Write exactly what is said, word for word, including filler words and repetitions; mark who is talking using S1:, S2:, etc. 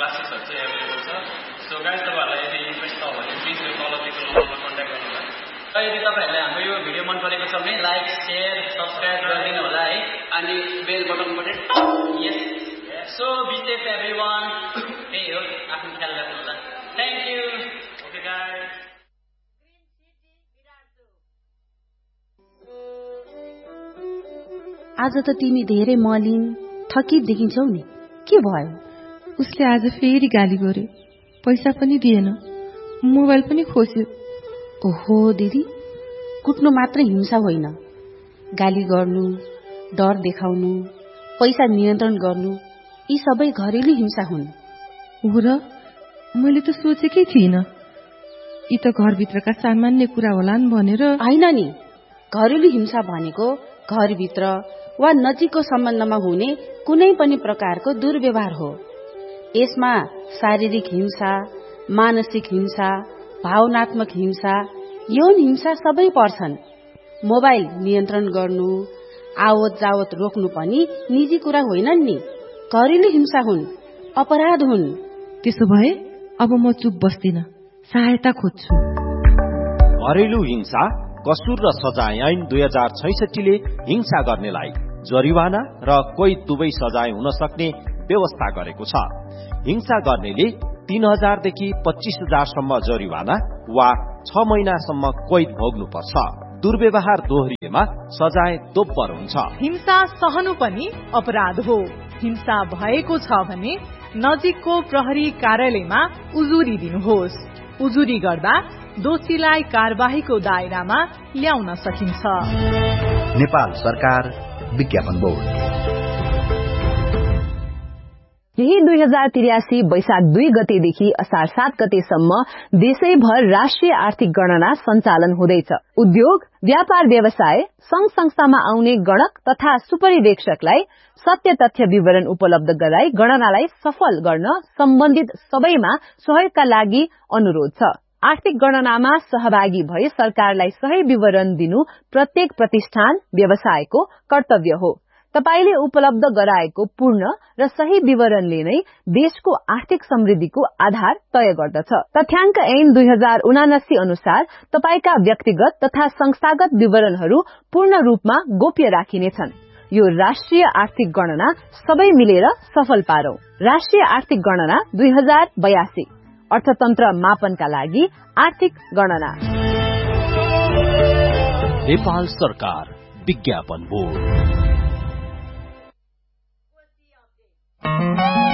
S1: क्लासेसहरु चाहिँ एभेलेबल छ। So guys तपाईहरुलाई यदि इन्ट्रेस्ट छ भने प्लिज यो तल दिएको नम्बरमा कन्ट्याक्ट गर्नु होला। र यदि तपाईहरुले हाम्रो यो भिडियो मन परेको छ भने लाइक, शेयर, सब्स्क्राइब गरिदिनु होला है अनि बेल बटन पनि यस। So be safe everyone. त्यही हो, आफ्नो ख्याल राख्नु होला। Thank you. Okay guys.
S2: आज त तिमी धेरै मलिन थकित देखिन्छौ नि, के भयो?
S3: उसले आज फेरि गाली गर्यो, पैसा पनि दिएन, मोबाइल पनि खोस्यो।
S2: ओहो दिदी, कुट्नु मात्रै हिंसा होइन, गाली गर्नु, डर देखाउनु, पैसा नियन्त्रण गर्नु, यी सबै घरेलु हिंसा हुन्।
S3: हो र, मैले त सोचेकै थिइनँ, यी त घरभित्रका सामान्य कुरा होलान् भनेर।
S2: होइन नि, घरेलु हिंसा भनेको घरभित्र वा नजिकको सम्बन्धमा हुने कुनै पनि प्रकारको दुर्व्यवहार हो। यसमा शारीरिक हिंसा, मानसिक हिंसा, भावनात्मक हिंसा, यौन हिंसा सबै पर्छन्। मोबाइल नियन्त्रण गर्नु, आवत जावत रोक्नु पनि निजी कुरा होइनन् नि, घरेलु हिंसा हुन्, अपराध हुन्।
S3: त्यसो भए अब म चुप बस्दिन, सहायता खोज्छु।
S4: घरेलु हिंसा कसुर र सजाय ऐन दुई हजार छैसठीले हिंसा गर्नेलाई जरिवाना र कोही दुवै सजाय हुन सक्ने व्यवस्था गरेको छ। हिंसा गर्नेले तीन हजारदेखि पच्चीस हजारसम्म जरिवाना वा छ महिनासम्म कैद भोग्नुपर्छ। दुर्व्यवहार दोहोरिएमा सजाय दोब्बर हुन्छ।
S5: हिंसा सहनु पनि अपराध हो। हिंसा भएको छ भने नजिकको प्रहरी कार्यालयमा उजुरी दिनुहोस्। उजुरी गर्दा दोषीलाई कारबाहीको दायरामा ल्याउन सकिन्छ।
S6: नेपाल सरकार विज्ञापन बोर्ड।
S7: यही दुई हजार त्रियासी वैशाख दुई गतेदेखि असार सात गतेसम्म देशैभर राष्ट्रिय आर्थिक गणना सञ्चालन हुँदैछ। उद्योग, व्यापार व्यवसाय, संघ संस्थामा आउने गणक तथा सुपरिवेक्षकलाई सत्य तथ्य विवरण उपलब्ध गराई गणनालाई सफल गर्न सम्बन्धित सबैमा सहयोगका लागि अनुरोध छ। आर्थिक गणनामा सहभागी भई सरकारलाई सही विवरण दिनु प्रत्येक प्रतिष्ठान, व्यवसायको कर्तव्य हो। तपाईले उपलब्ध गराएको पूर्ण र सही विवरणले नै देशको आर्थिक समृद्धिको आधार तय गर्दछ। तथ्याङ्क ऐन दुई हजार उनासी अनुसार तपाईका व्यक्तिगत तथा संस्थागत विवरणहरू पूर्ण रूपमा गोप्य राखिनेछन्। यो राष्ट्रिय आर्थिक गणना सबै मिलेर सफल पारौं। राष्ट्रिय आर्थिक गणना दुई हजार बयासी, अर्थतन्त्र मापनका लागि आर्थिक गणना।
S4: नेपाल सरकार विज्ञापन बोर्ड।